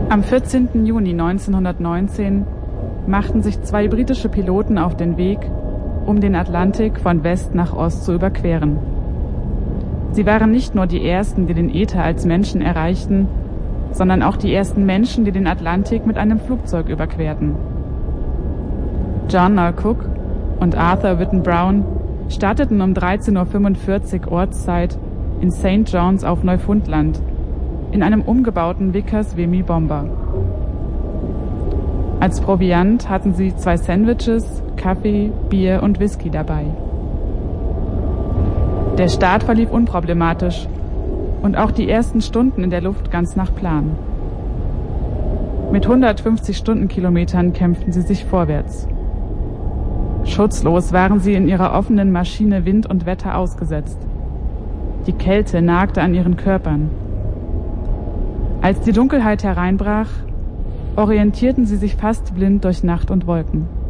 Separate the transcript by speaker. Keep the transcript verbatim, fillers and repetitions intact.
Speaker 1: Am vierzehnten Juni neunzehnhundertneunzehn machten sich zwei britische Piloten auf den Weg, um den Atlantik von West nach Ost zu überqueren. Sie waren nicht nur die ersten, die den Äther als Menschen erreichten, sondern auch die ersten Menschen, die den Atlantik mit einem Flugzeug überquerten. John L. Cook und Arthur Whitten Brown starteten um dreizehn Uhr fünfundvierzig Ortszeit in Saint John's auf Neufundland in einem umgebauten Vickers Vimy Bomber. Als Proviant hatten sie zwei Sandwiches, Kaffee, Bier und Whisky dabei. Der Start verlief unproblematisch und auch die ersten Stunden in der Luft ganz nach Plan. Mit hundertfünfzig Stundenkilometern kämpften sie sich vorwärts. Schutzlos waren sie in ihrer offenen Maschine Wind und Wetter ausgesetzt. Die Kälte nagte an ihren Körpern. Als die Dunkelheit hereinbrach, orientierten sie sich fast blind durch Nacht und Wolken.